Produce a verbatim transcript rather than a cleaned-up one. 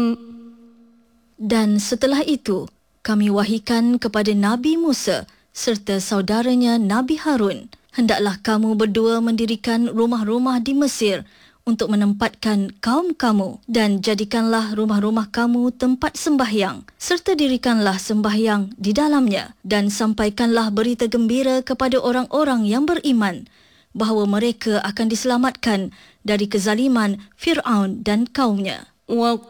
Dan setelah itu, kami wahykan kepada Nabi Musa serta saudaranya Nabi Harun, hendaklah kamu berdua mendirikan rumah-rumah di Mesir untuk menempatkan kaum kamu, dan jadikanlah rumah-rumah kamu tempat sembahyang, serta dirikanlah sembahyang di dalamnya, dan sampaikanlah berita gembira kepada orang-orang yang beriman bahawa mereka akan diselamatkan dari kezaliman Fir'aun dan kaumnya.